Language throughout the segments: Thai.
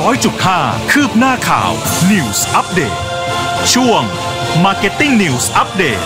100.5 คืบหน้าข่าว News Update ช่วง Marketing News Update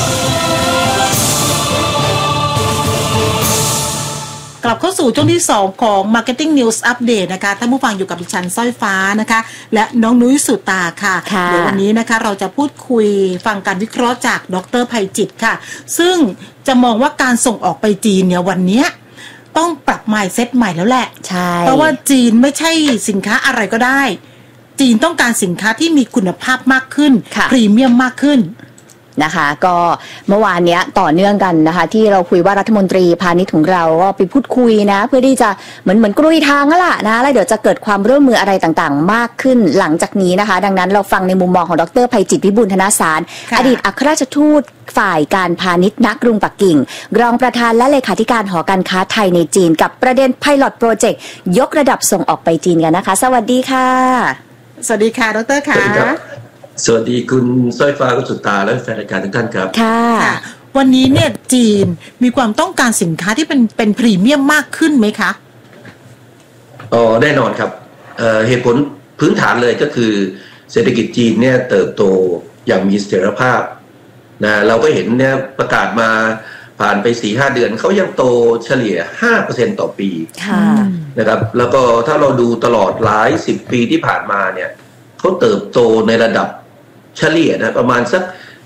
กลับเข้าสู่ช่วงที่2ของ Marketing News Update นะคะท่านผู้ฟังอยู่กับดิฉันสร้อยฟ้านะคะและน้องนุ้ยสุตาค่ะเดี๋ยววันนี้นะคะเราจะพูดคุยฟังการวิเคราะห์จากดร.ไพจิตรค่ะซึ่งจะมองว่าการส่งออกไปจีนเนี่ยวันนี้ต้องปรับ mindset ใหม่แล้วแหละใช่เพราะว่าจีนไม่ใช่สินค้าอะไรก็ได้จีนต้องการสินค้าที่มีคุณภาพมากขึ้นพรีเมียมมากขึ้นนะคะก็เมื่อวานนี้ต่อเนื่องกันนะคะที่เราคุยว่ารัฐมนตรีพาณิชย์ของเราก็ไปพูดคุยนะเพื่อที่จะเหมือนกลุยทางนั่นแหละนะแล้วเดี๋ยวจะเกิดความร่วมมืออะไรต่างๆมากขึ้นหลังจากนี้นะคะดังนั้นเราฟังในมุมมองของดร.ไพจิตร วิบูลย์ธนสารอดีตอัครราชทูตฝ่ายการพาณิชย์ณกรุงปักกิ่งรองประธานและเลขาธิการหอการค้าไทยในจีนกับประเด็น Pilot Project ยกระดับส่งออกไปจีนกันนะคะสวัสดีค่ะสวัสดีค่ะดร.ค่ะสวัสดีคุณสร้อยฟ้าคุณสุตาและแฟนรายการทุกท่านครับค่ะวันนี้เนี่ยจีนมีความต้องการสินค้าที่เป็นพรีเมียมมากขึ้นไหมคะแน่นอนครับเหตุผลพื้นฐานเลยก็คือเศรษฐกิจจีนเนี่ยเติบโตอย่างมีเสถียรภาพนะเราก็เห็นเนี่ยประกาศมาผ่านไป 4-5 เดือนเขายังโตเฉลี่ย 5% ต่อปีนะครับแล้วก็ถ้าเราดูตลอดหลาย10ปีที่ผ่านมาเนี่ยเขาเติบโตในระดับเฉลี่ยนะประมาณสัก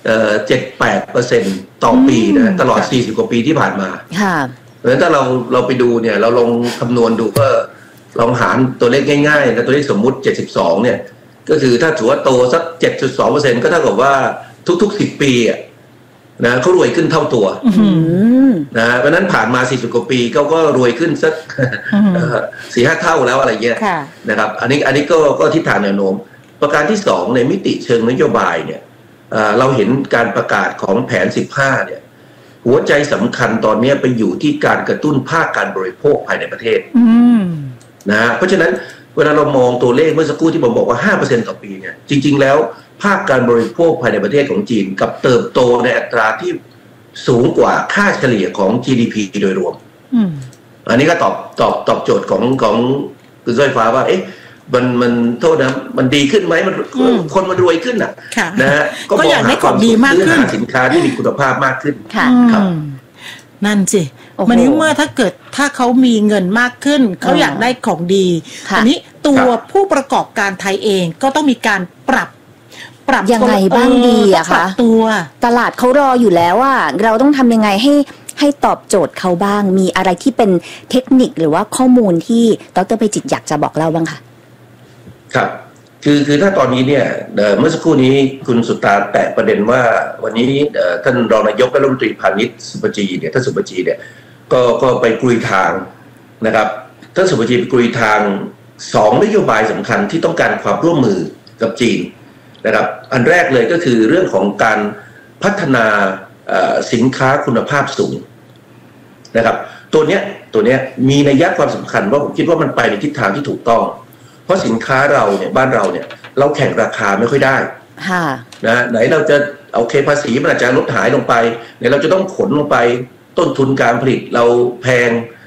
7-8% ต่อปีนะตลอด40กว่าปีที่ผ่านมาเพราะฉะนั้นถ้าเราไปดูเนี่ยเราลองคำนวณดูก็ลองหารตัวเลขง่ายๆนะตัวเลขสมมุติ72เนี่ยก็คือถ้าถือว่าโตสัก 7.2% ก็เท่ากับว่าทุกๆ10ปีอ่ะนะเขารวยขึ้นเท่าตัวนะเพราะนั้นผ่านมา40กว่าปีเขาก็รวยขึ้นสัก 4-5 เท่าแล้วอะไรเงี้ยนะครับอันนี้ก็ทิศทางแนวโน้มประการที่2ในมิติเชิงนโยบายเนี่ยเราเห็นการประกาศของแผน15เนี่ยหัวใจสำคัญตอนนี้ไปอยู่ที่การกระตุ้นภาคการบริโภคภายในประเทศนะเพราะฉะนั้นเวลาเรามองตัวเลขเมื่อสักครู่ที่ผมบอกว่า 5% ต่อปีเนี่ยจริงๆแล้วภาคการบริโภคภายในประเทศของจีนกับเติบโตในอัตราที่สูงกว่าค่าเฉลี่ยของ GDP โดยรวมอันนี้ก็ตอบโจทย์ของคุณสร้อยฟ้าว่าเอ๊ะมันโทษนะมันดีขึ้นไหมมันคนมันรวยขึ้นอ่ะนะฮะก็อยากได้ของดีมากขึ้นสินค้าที่มีคุณภาพมากขึ้นครับนั่นสิมันนี้เมื่อถ้าเขามีเงินมากขึ้นเขาอยากได้ของดีอันนี้ตัวผู้ประกอบการไทยเองก็ต้องมีการปรับยังไงบ้างดีอะคะตัวตลาดเขารออยู่แล้วว่าเราต้องทำยังไงให้ตอบโจทย์เขาบ้างมีอะไรที่เป็นเทคนิคหรือว่าข้อมูลที่ดร.ไพจิตรอยากจะบอกเล่าบ้างค่ะครับคือถ้าตอนนี้เนี่ยเมื่อสักครู่นี้คุณสุตาแตะประเด็นว่าวันนี้ท่านรองนายกและรัฐมนตรีพาณิชย์สุปจีเนี่ยท่านสุปจีเนี่ยก็ไปกลุยทางนะครับท่านสุปจีไปกลุยทาง2นโยบายสำคัญที่ต้องการความร่วมมือกับจีนนะครับอันแรกเลยก็คือเรื่องของการพัฒนาสินค้าคุณภาพสูงนะครับตัวเนี้ยมีนัยความสำคัญว่าผมคิดว่ามันไปในทิศทางที่ถูกต้องเพราะสินค้าเราเนี่ยบ้านเราเนี่ยเราแข่งราคาไม่ค่อยได้นะไหนเราจะโอเคภาษีมันอาจจะลดหายลงไปไหนเราจะต้องขนลงไปต้นทุนการผลิตเราแพง